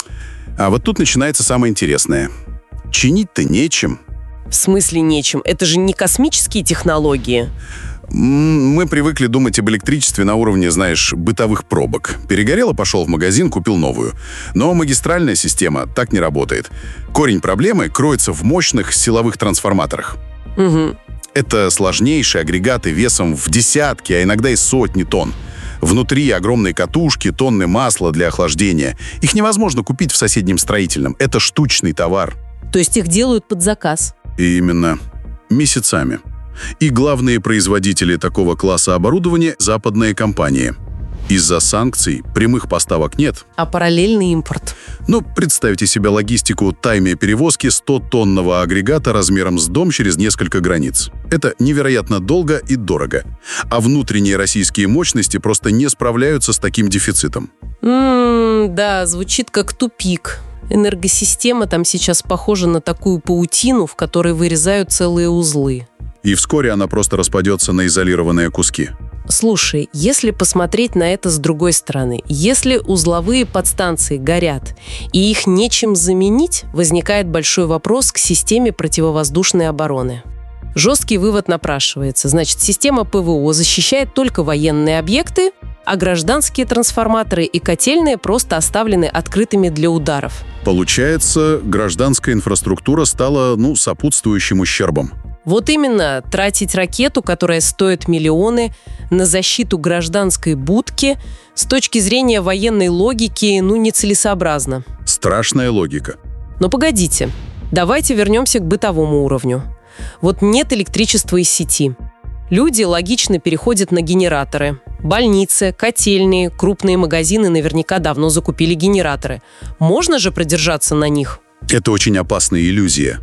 Speaker 24: А вот тут начинается самое интересное. Чинить-то нечем.
Speaker 25: В смысле нечем? Это же не космические технологии.
Speaker 24: Мы привыкли думать об электричестве на уровне, знаешь, бытовых пробок. Перегорело, пошел в магазин, купил новую. Но магистральная система так не работает. Корень проблемы кроется в мощных силовых трансформаторах.
Speaker 25: Угу.
Speaker 24: Это сложнейшие агрегаты весом в десятки, а иногда и сотни тонн. Внутри огромные катушки, тонны масла для охлаждения. Их невозможно купить в соседнем строительном. Это штучный товар.
Speaker 25: То есть их делают под заказ?
Speaker 24: И именно месяцами. И главные производители такого класса оборудования – западные компании. Из-за санкций прямых поставок нет.
Speaker 25: А параллельный импорт?
Speaker 24: Ну, представьте себе логистику таймя перевозки сто-тонного агрегата размером с дом через несколько границ. Это невероятно долго и дорого. А внутренние российские мощности просто не справляются с таким дефицитом.
Speaker 25: М-м, да, звучит как тупик. Энергосистема там сейчас похожа на такую паутину, в которой вырезают целые узлы.
Speaker 24: И вскоре она просто распадется на изолированные куски.
Speaker 25: Слушай, если посмотреть на это с другой стороны, если узловые подстанции горят и их нечем заменить, возникает большой вопрос к системе противовоздушной обороны. Жесткий вывод напрашивается. Значит, система ПВО защищает только военные объекты, а гражданские трансформаторы и котельные просто оставлены открытыми для ударов.
Speaker 24: Получается, гражданская инфраструктура стала, ну, сопутствующим ущербом.
Speaker 25: Вот именно, тратить ракету, которая стоит миллионы, на защиту гражданской будки с точки зрения военной логики, ну, нецелесообразно.
Speaker 24: Страшная логика.
Speaker 25: Но погодите, давайте вернемся к бытовому уровню. Вот нет электричества из сети. Люди логично переходят на генераторы. Больницы, котельные, крупные магазины наверняка давно закупили генераторы. Можно же продержаться на них?
Speaker 24: Это очень опасная иллюзия.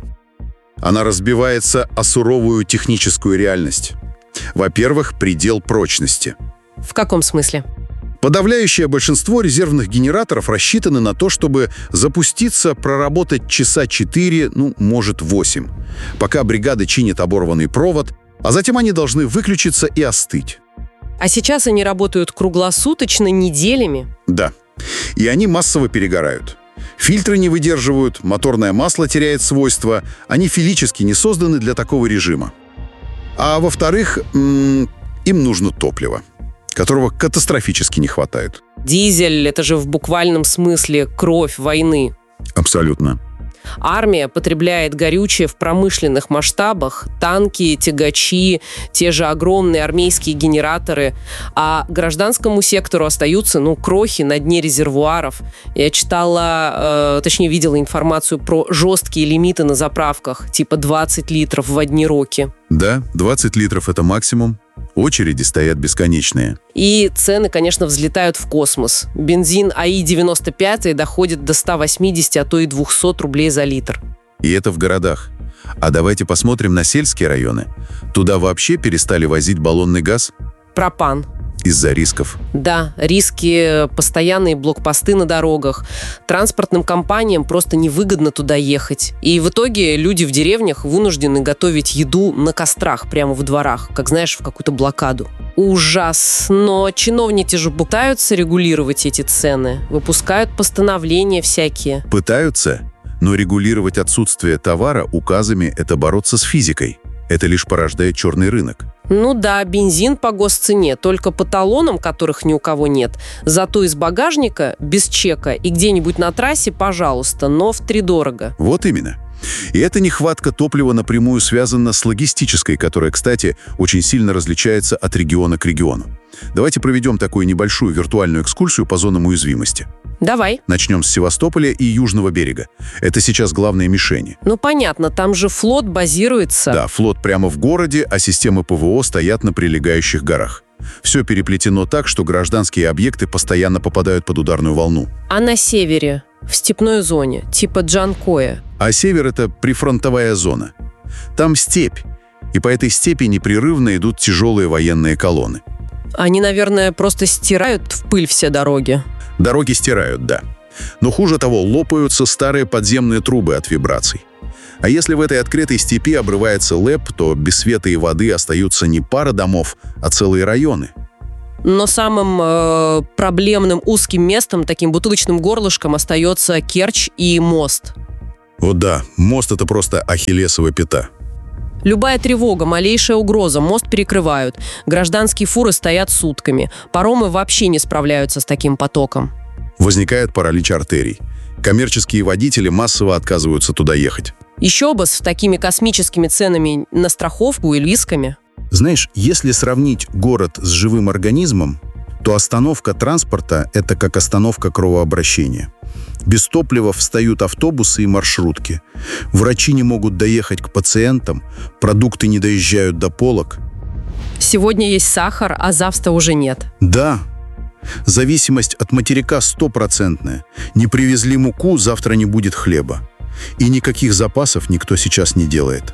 Speaker 24: Она разбивается о суровую техническую реальность. Во-первых, предел прочности.
Speaker 25: В каком смысле?
Speaker 24: Подавляющее большинство резервных генераторов рассчитаны на то, чтобы запуститься, проработать часа четыре, ну, может, восемь, пока бригада чинит оборванный провод, а затем они должны выключиться и остыть.
Speaker 25: А сейчас они работают круглосуточно, неделями?
Speaker 24: Да. И они массово перегорают. Фильтры не выдерживают, моторное масло теряет свойства, они физически не созданы для такого режима. А во-вторых, им нужно топливо, которого катастрофически не хватает.
Speaker 25: Дизель – это же в буквальном смысле кровь войны.
Speaker 24: Абсолютно.
Speaker 25: Армия потребляет горючее в промышленных масштабах, танки, тягачи, те же огромные армейские генераторы, а гражданскому сектору остаются, ну, крохи на дне резервуаров. Я читала, э, точнее, видела информацию про жесткие лимиты на заправках, типа двадцать литров в одни роки.
Speaker 24: Да, двадцать литров – это максимум. Очереди стоят бесконечные.
Speaker 25: И цены, конечно, взлетают в космос. Бензин АИ девяносто пять доходит до ста восьмидесяти, а то и двухсот рублей за литр.
Speaker 24: И это в городах. А давайте посмотрим на сельские районы. Туда вообще перестали возить баллонный газ?
Speaker 25: Пропан.
Speaker 24: из-за рисков.
Speaker 25: Да, риски, постоянные блокпосты на дорогах. Транспортным компаниям просто невыгодно туда ехать. И в итоге люди в деревнях вынуждены готовить еду на кострах прямо в дворах, как, знаешь, в какую-то блокаду. Ужас. Но чиновники же пытаются регулировать эти цены, выпускают постановления всякие.
Speaker 24: Пытаются, но регулировать отсутствие товара указами – это бороться с физикой. Это лишь порождает черный рынок.
Speaker 25: Ну да, бензин по госцене, только по талонам, которых ни у кого нет. Зато из багажника, без чека и где-нибудь на трассе, пожалуйста, но втридорого.
Speaker 24: Вот именно. И эта нехватка топлива напрямую связана с логистической, которая, кстати, очень сильно различается от региона к региону. Давайте проведем такую небольшую виртуальную экскурсию по зонам уязвимости.
Speaker 25: Давай.
Speaker 24: Начнем с Севастополя и Южного берега. Это сейчас главные мишени.
Speaker 25: Ну понятно, там же флот базируется.
Speaker 24: Да, флот прямо в городе, а системы ПВО стоят на прилегающих горах. Все переплетено так, что гражданские объекты постоянно попадают под ударную волну.
Speaker 25: А на севере, в степной зоне, типа Джанкоя?
Speaker 24: А север – это прифронтовая зона. Там степь, и по этой степи непрерывно идут тяжелые военные колонны.
Speaker 25: Они, наверное, просто стирают в пыль все дороги.
Speaker 24: Дороги стирают, да. Но хуже того, лопаются старые подземные трубы от вибраций. А если в этой открытой степи обрывается ЛЭП, то без света и воды остаются не пара домов, а целые районы.
Speaker 25: Но самым э, проблемным узким местом, таким бутылочным горлышком, остается Керчь и мост.
Speaker 24: О да, мост – это просто ахиллесова пята.
Speaker 25: Любая тревога, малейшая угроза, мост перекрывают. Гражданские фуры стоят сутками. Паромы вообще не справляются с таким потоком.
Speaker 24: Возникает паралич артерий. Коммерческие водители массово отказываются туда ехать.
Speaker 25: Еще бы с такими космическими ценами на страховку и рисками.
Speaker 24: Знаешь, если сравнить город с живым организмом, то остановка транспорта – это как остановка кровообращения. Без топлива встают автобусы и маршрутки. Врачи не могут доехать к пациентам, продукты не доезжают до полок.
Speaker 25: Сегодня есть сахар, а завтра уже нет.
Speaker 24: Да. Зависимость от материка стопроцентная. Не привезли муку, завтра не будет хлеба. И никаких запасов никто сейчас не делает.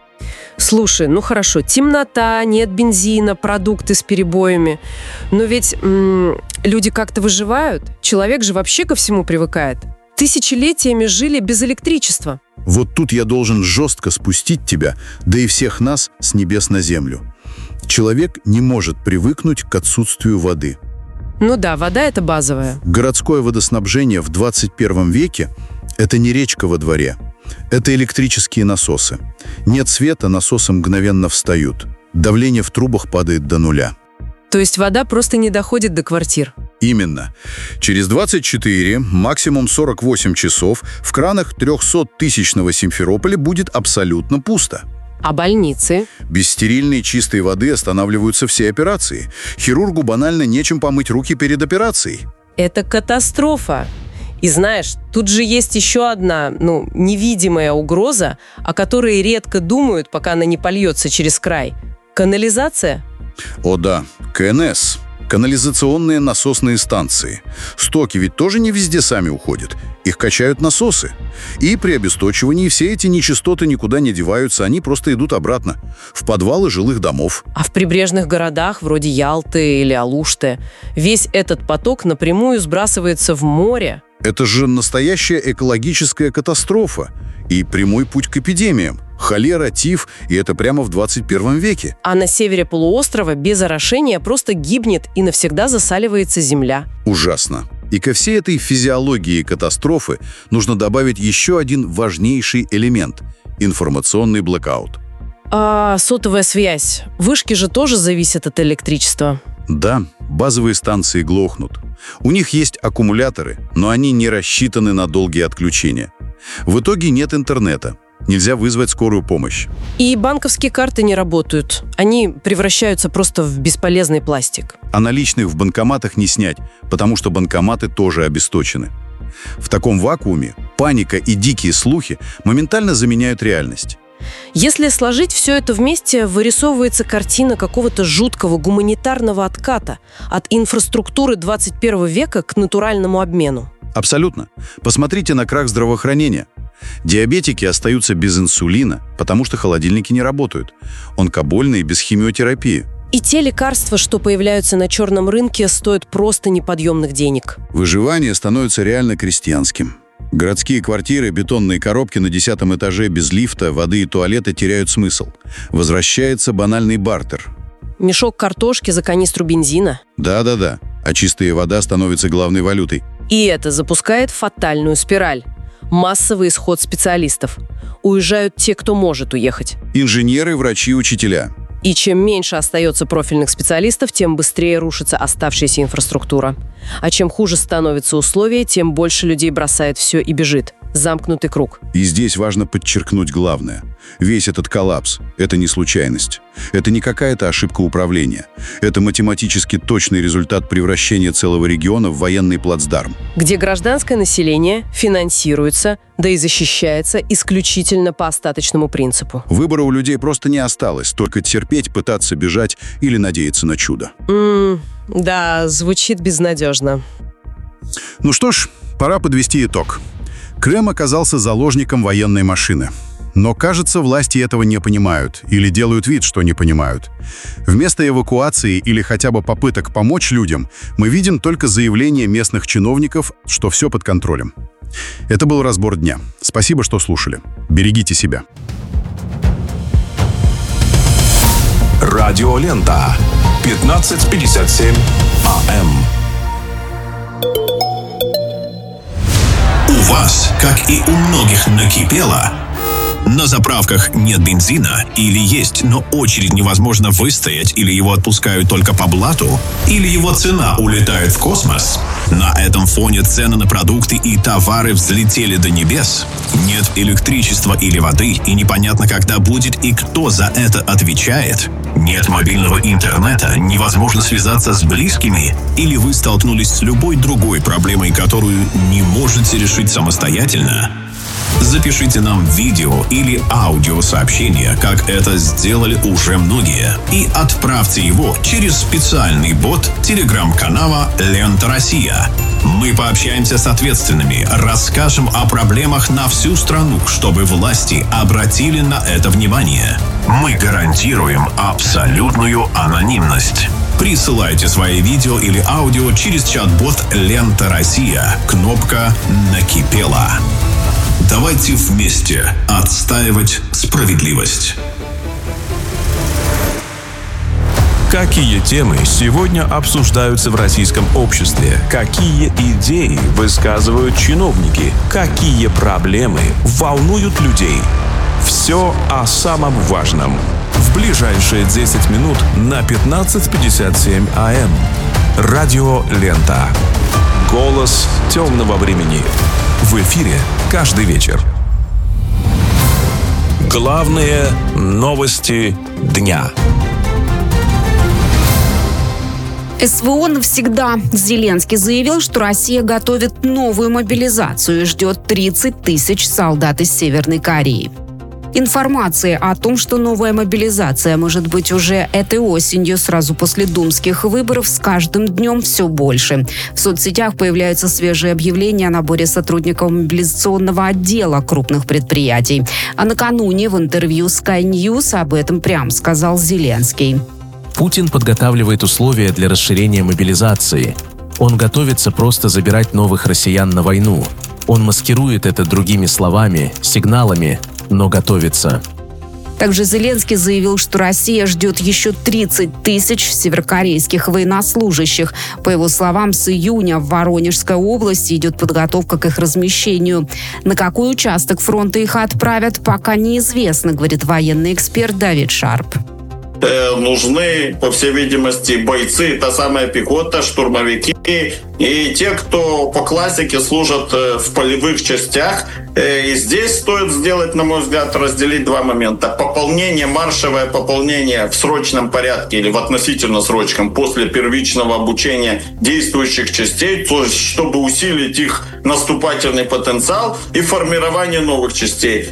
Speaker 25: Слушай, ну хорошо, темнота, нет бензина, продукты с перебоями. Но ведь м- люди как-то выживают. Человек же вообще ко всему привыкает. Тысячелетиями жили без электричества.
Speaker 24: Вот тут я должен жестко спустить тебя, да и всех нас с небес на землю. Человек не может привыкнуть к отсутствию воды.
Speaker 25: Ну да, вода – это базовая.
Speaker 24: Городское водоснабжение в двадцать первом веке – это не речка во дворе. Это электрические насосы. Нет света, насосы мгновенно встают. Давление в трубах падает до нуля.
Speaker 25: То есть вода просто не доходит до квартир?
Speaker 24: Именно. Через двадцать четыре, максимум сорок восемь часов в кранах трехсоттысячного Симферополя будет абсолютно пусто.
Speaker 25: А больницы?
Speaker 24: Без стерильной чистой воды останавливаются все операции. Хирургу банально нечем помыть руки перед операцией.
Speaker 25: Это катастрофа. И знаешь, тут же есть еще одна, ну, невидимая угроза, о которой редко думают, пока она не польется через край. Канализация?
Speaker 24: О да, КНС. Канализационные насосные станции. Стоки ведь тоже не везде сами уходят. Их качают насосы. И при обесточивании все эти нечистоты никуда не деваются, они просто идут обратно. В подвалы жилых домов.
Speaker 25: А в прибрежных городах, вроде Ялты или Алушты, весь этот поток напрямую сбрасывается в море.
Speaker 24: Это же настоящая экологическая катастрофа и прямой путь к эпидемиям. Холера, тиф, и это прямо в двадцать первом веке.
Speaker 25: А на севере полуострова без орошения просто гибнет и навсегда засаливается земля.
Speaker 24: Ужасно. И ко всей этой физиологии катастрофы нужно добавить еще один важнейший элемент – информационный блэкаут.
Speaker 25: А сотовая связь. Вышки же тоже зависят от электричества.
Speaker 24: Да, базовые станции глохнут. У них есть аккумуляторы, но они не рассчитаны на долгие отключения. В итоге нет интернета. Нельзя вызвать скорую помощь.
Speaker 25: И банковские карты не работают. Они превращаются просто в бесполезный пластик.
Speaker 24: А наличных в банкоматах не снять, потому что банкоматы тоже обесточены. В таком вакууме паника и дикие слухи моментально заменяют реальность.
Speaker 25: Если сложить все это вместе, вырисовывается картина какого-то жуткого гуманитарного отката от инфраструктуры двадцать первого века к натуральному обмену.
Speaker 24: Абсолютно. Посмотрите на крах здравоохранения. Диабетики остаются без инсулина, потому что холодильники не работают. Онкобольные без химиотерапии.
Speaker 25: И те лекарства, что появляются на черном рынке, стоят просто неподъемных денег.
Speaker 24: Выживание становится реально крестьянским. Городские квартиры, бетонные коробки на десятом этаже без лифта, воды и туалета теряют смысл. Возвращается банальный бартер.
Speaker 25: Мешок картошки за канистру бензина.
Speaker 24: Да-да-да. А чистая вода становится главной валютой.
Speaker 25: И это запускает фатальную спираль. Массовый исход специалистов. Уезжают те, кто может уехать.
Speaker 24: Инженеры, врачи, учителя.
Speaker 25: И чем меньше остается профильных специалистов, тем быстрее рушится оставшаяся инфраструктура. А чем хуже становятся условия, тем больше людей бросает все и бежит. Замкнутый круг.
Speaker 24: И здесь важно подчеркнуть главное. Весь этот коллапс – это не случайность. Это не какая-то ошибка управления. Это математически точный результат превращения целого региона в военный плацдарм.
Speaker 25: Где гражданское население финансируется, да и защищается исключительно по остаточному принципу.
Speaker 24: Выбора у людей просто не осталось. Только терпеть, пытаться бежать или надеяться на чудо.
Speaker 25: Mm, да, звучит безнадежно.
Speaker 24: Ну что ж, пора подвести итог. Крым оказался заложником военной машины. Но, кажется, власти этого не понимают или делают вид, что не понимают. Вместо эвакуации или хотя бы попыток помочь людям мы видим только заявления местных чиновников, что все под контролем. Это был разбор дня. Спасибо, что слушали. Берегите себя.
Speaker 2: Радиолента. пятнадцать пятьдесят семь АМ.
Speaker 17: У вас, как и у многих, накипело? На заправках нет бензина или есть, но очередь невозможно выстоять, или его отпускают только по блату, или его цена улетает в космос? На этом фоне цены на продукты и товары взлетели до небес. Нет электричества или воды, и непонятно, когда будет и кто за это отвечает. Нет мобильного интернета, невозможно связаться с близкими, или вы столкнулись с любой другой проблемой, которую не можете решить самостоятельно? Запишите нам видео или аудиосообщение, как это сделали уже многие, и отправьте его через специальный бот телеграм-канала «Лента Россия». Мы пообщаемся с ответственными, расскажем о проблемах на всю страну, чтобы власти обратили на это внимание. Мы гарантируем абсолютную анонимность. Присылайте свои видео или аудио через чат-бот «Лента Россия». Кнопка «Накипело». Давайте вместе отстаивать справедливость.
Speaker 2: Какие темы сегодня обсуждаются в российском обществе? Какие идеи высказывают чиновники? Какие проблемы волнуют людей? Все о самом важном. В ближайшие десять минут на пятнадцать пятьдесят семь АМ. Радио Лента. Голос темного времени. В эфире каждый вечер. Главные новости дня.
Speaker 13: СВО навсегда. Зеленский заявил, что Россия готовит новую мобилизацию и ждет тридцать тысяч солдат из Северной Кореи. Информация о том, что новая мобилизация может быть уже этой осенью, сразу после думских выборов, с каждым днем все больше. В соцсетях появляются свежие объявления о наборе сотрудников мобилизационного отдела крупных предприятий. А накануне в интервью Sky News об этом прямо сказал Зеленский.
Speaker 14: Путин подготавливает условия для расширения мобилизации. Он готовится просто забирать новых россиян на войну. Он маскирует это другими словами, сигналами, но готовится.
Speaker 13: Также Зеленский заявил, что Россия ждет еще тридцать тысяч северокорейских военнослужащих. По его словам, с июня в Воронежской области идет подготовка к их размещению. На какой участок фронта их отправят, пока неизвестно, говорит военный эксперт Давид Шарп.
Speaker 15: Нужны, по всей видимости, бойцы, та самая пехота, штурмовики и те, кто по классике служат в полевых частях. И здесь стоит сделать, на мой взгляд, разделить два момента. Пополнение, маршевое пополнение в срочном порядке или в относительно срочном после первичного обучения действующих частей, то есть чтобы усилить их наступательный потенциал, и формирование новых частей.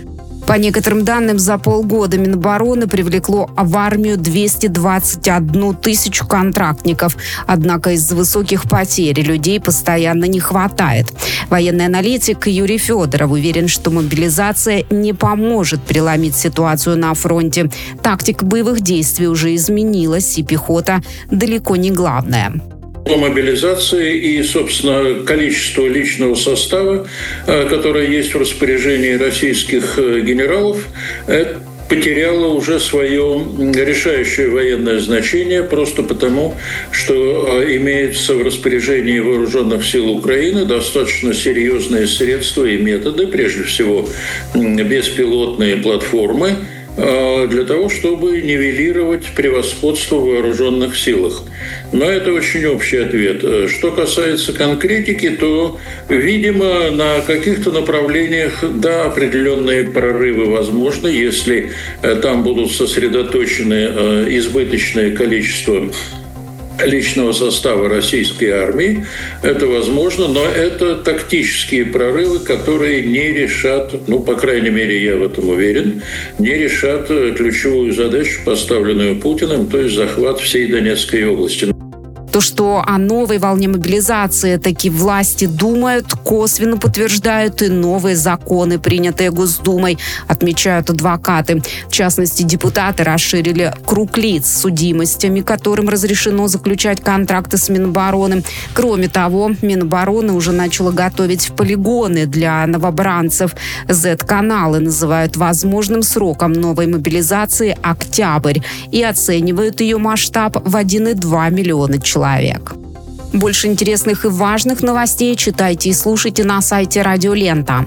Speaker 13: По некоторым данным, за полгода Минобороны привлекло в армию двести двадцать одну тысячу контрактников. Однако из-за высоких потерь людей постоянно не хватает. Военный аналитик Юрий Федоров уверен, что мобилизация не поможет преломить ситуацию на фронте. Тактика боевых действий уже изменилась, и пехота далеко не главная.
Speaker 16: По мобилизации и, собственно, количество личного состава, которое есть в распоряжении российских генералов, это потеряла уже свое решающее военное значение просто потому, что имеется в распоряжении вооруженных сил Украины достаточно серьезные средства и методы, прежде всего беспилотные платформы, для того, чтобы нивелировать превосходство в вооруженных силах. Но это очень общий ответ. Что касается конкретики, то, видимо, на каких-то направлениях, да, определенные прорывы возможны, если там будут сосредоточены избыточное количество личного состава российской армии. Это возможно, но это тактические прорывы, которые не решат, ну, по крайней мере, я в этом уверен, не решат ключевую задачу, поставленную Путиным, то есть захват всей Донецкой области.
Speaker 13: То, что о новой волне мобилизации таки власти думают, косвенно подтверждают и новые законы, принятые Госдумой, отмечают адвокаты. В частности, депутаты расширили круг лиц с судимостями, которым разрешено заключать контракты с Минобороны. Кроме того, Минобороны уже начала готовить полигоны для новобранцев. зет-каналы называют возможным сроком новой мобилизации октябрь и оценивают ее масштаб в один и два миллиона человек. Больше интересных и важных новостей читайте и слушайте на сайте Радио Лента.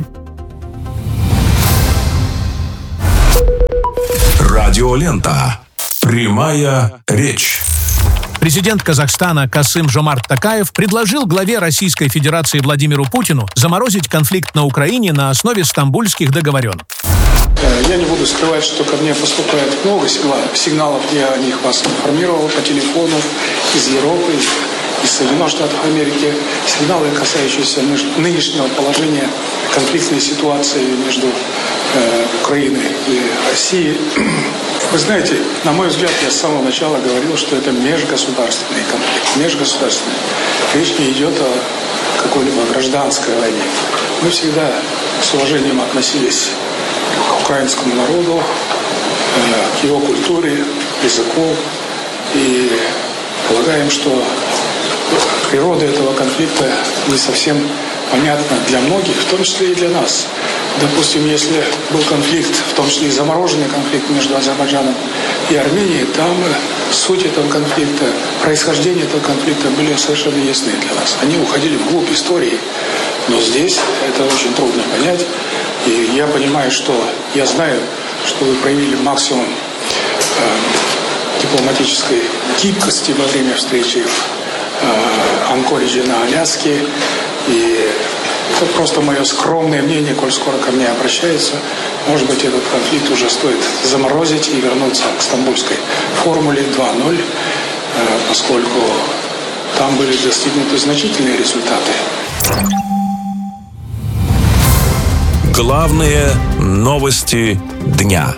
Speaker 2: Радио Лента. Прямая речь.
Speaker 4: Президент Казахстана Касым-Жомарт Токаев предложил главе Российской Федерации Владимиру Путину заморозить конфликт на Украине на основе стамбульских договоренностей.
Speaker 8: Я не буду скрывать, что ко мне поступает много сигналов, я о них вас информировал по телефону из Европы, из Соединенных Штатов Америки. Сигналы, касающиеся нынешнего положения конфликтной ситуации между э, Украиной и Россией. Вы знаете, на мой взгляд, я с самого начала говорил, что это межгосударственный конфликт. Межгосударственный. Речь не идет о какой-либо гражданской войне. Мы всегда с уважением относились к украинскому народу, к его культуре, языку. И полагаем, что природа этого конфликта не совсем понятна для многих, в том числе и для нас. Допустим, если был конфликт, в том числе и замороженный конфликт между Азербайджаном и Арменией, там суть этого конфликта, происхождение этого конфликта были совершенно ясны для нас. Они уходили вглубь истории, но здесь это очень трудно понять. И я понимаю, что я знаю, что вы проявили максимум э, дипломатической гибкости во время встречи в э, Анкориджи на Аляске. И это просто мое скромное мнение, коль скоро ко мне обращаются. Может быть, этот конфликт уже стоит заморозить и вернуться к стамбульской формуле два ноль, э, поскольку там были достигнуты значительные результаты.
Speaker 2: Главные новости дня.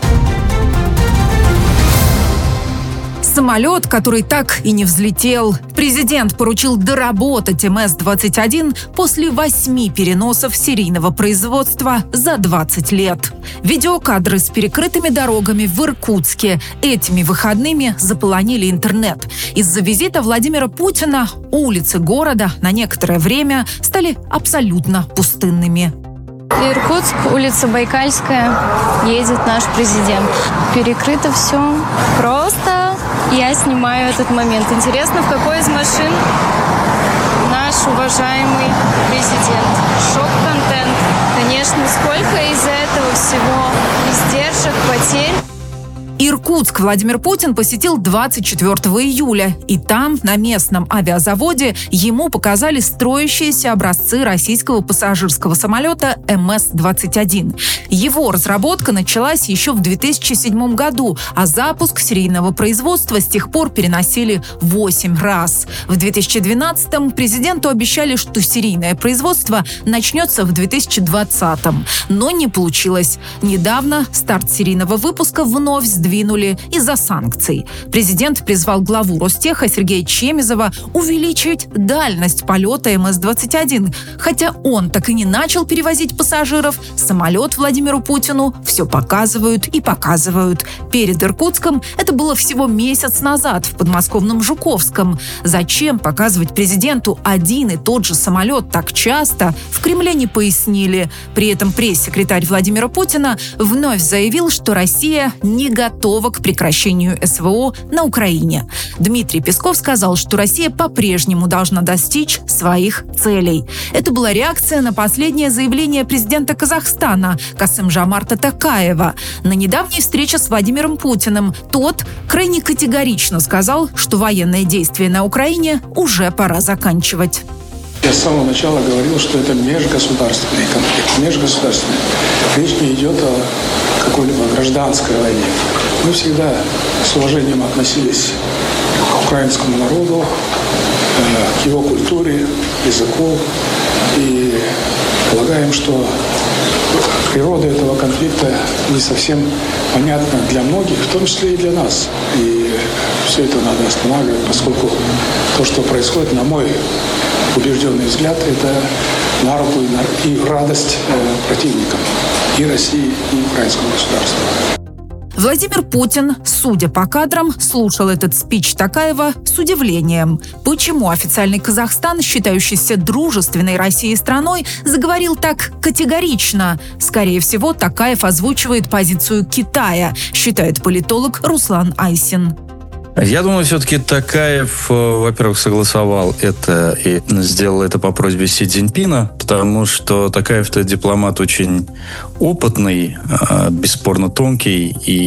Speaker 6: Самолет, который так и не взлетел. Президент поручил доработать эм эс двадцать один после восьми переносов серийного производства за двадцать лет. Видеокадры с перекрытыми дорогами в Иркутске этими выходными заполонили интернет. Из-за визита Владимира Путина улицы города на некоторое время стали абсолютно пустынными.
Speaker 7: Иркутск, улица Байкальская, едет наш президент. Перекрыто все. Просто я снимаю этот момент. Интересно, в какой из машин наш уважаемый президент. Шок-контент. Конечно, сколько из-за этого всего издержек, потерь.
Speaker 6: Иркутск Владимир Путин посетил двадцать четвёртого июля, и там, на местном авиазаводе, ему показали строящиеся образцы российского пассажирского самолета эм эс двадцать один. Его разработка началась еще в две тысячи седьмом году, а запуск серийного производства с тех пор переносили восемь раз. В две тысячи двенадцатом президенту обещали, что серийное производство начнется в две тысячи двадцатом. Но не получилось. Недавно старт серийного выпуска вновь сдвинули из-за санкций. Президент призвал главу Ростеха Сергея Чемизова увеличить дальность полета эм эс двадцать один. Хотя он так и не начал перевозить пассажиров, самолет Владимиру Путину все показывают и показывают. Перед Иркутском это было всего месяц назад в подмосковном Жуковском. Зачем показывать президенту один и тот же самолет так часто, в Кремле не пояснили. При этом пресс-секретарь Владимира Путина вновь заявил, что Россия не готова к прекращению эс вэ о на Украине. Дмитрий Песков сказал, что Россия по-прежнему должна достичь своих целей. Это была реакция на последнее заявление президента Казахстана Касым-Жомарта Токаева. На недавней встрече с Владимиром Путиным тот крайне категорично сказал, что военные действия на Украине уже пора заканчивать.
Speaker 8: Я с самого начала говорил, что это межгосударственный конфликт. Межгосударственный. Речь не идет о какой-либо гражданской войне. Мы всегда с уважением относились к украинскому народу, к его культуре, языку. И полагаем, что природа этого конфликта не совсем понятна для многих, в том числе и для нас. И все это надо останавливать, поскольку то, что происходит, на мой убежденный взгляд, это на руку и, на, и в радость э, противникам и России, и украинского государства.
Speaker 6: Владимир Путин, судя по кадрам, слушал этот спич Токаева с удивлением. Почему официальный Казахстан, считающийся дружественной Россией страной, заговорил так категорично? Скорее всего, Токаев озвучивает позицию Китая, считает политолог Руслан Айсин.
Speaker 9: Я думаю, все-таки Токаев, во-первых, согласовал это и сделал это по просьбе Си Цзиньпина, потому что Токаев-то дипломат очень опытный, бесспорно тонкий, и